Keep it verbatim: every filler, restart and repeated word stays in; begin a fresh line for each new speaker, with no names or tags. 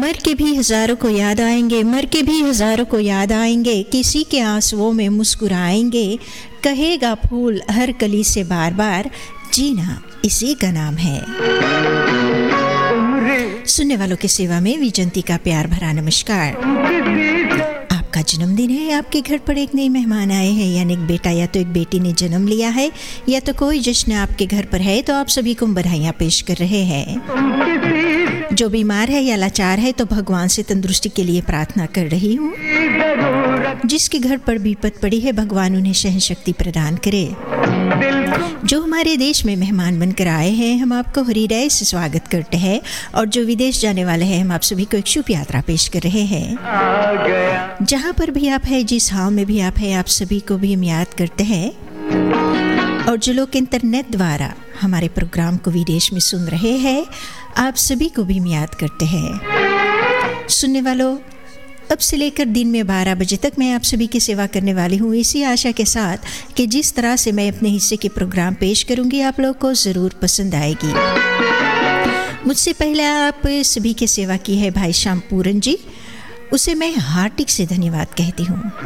मर के भी हजारों को याद आएंगे, मर के भी हजारों को याद आएंगे, किसी के आंसुओं में मुस्कुराएंगे, कहेगा फूल हर कली से बार बार, जीना इसी का नाम है। सुनने वालों की सेवा में विजंती का प्यार भरा नमस्कार। आपका जन्मदिन है, आपके घर पर एक नए मेहमान आए हैं, यानी एक बेटा या तो एक बेटी ने जन्म लिया है, या तो कोई जश्न आपके घर पर है, तो आप सभी को बधाइयाँ पेश कर रहे हैं। जो बीमार है या लाचार है तो भगवान से तंदुरुस्ती के लिए प्रार्थना कर रही हूँ। जिसके घर पर विपत पड़ी है भगवान उन्हें सहन शक्ति प्रदान करे। जो हमारे देश में मेहमान बनकर आए हैं, हम आपको हृदय से स्वागत करते हैं, और जो विदेश जाने वाले हैं, हम आप सभी को एक शुभ यात्रा पेश कर रहे हैं। जहाँ पर भी आप हैं, जिस हाल में भी आप हैं, आप सभी को भी हम याद करते हैं। और जो लोग इंटरनेट द्वारा हमारे प्रोग्राम को विदेश में सुन रहे हैं, आप सभी को भी हम याद करते हैं। सुनने वालों, अब से लेकर दिन में बारह बजे तक मैं आप सभी की सेवा करने वाली हूँ, इसी आशा के साथ कि जिस तरह से मैं अपने हिस्से के प्रोग्राम पेश करूँगी आप लोगों को ज़रूर पसंद आएगी। मुझसे पहले आप सभी की सेवा की है भाई श्याम पूरन जी, उसे मैं हार्दिक से धन्यवाद कहती हूँ।